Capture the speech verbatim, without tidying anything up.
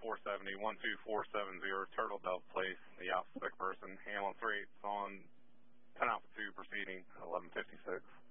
four seventy, one two four seven zero, Turtle Dove Place, the Alpha Spec person, Hamlin three eight's on ten Alpha two proceeding, eleven fifty-six.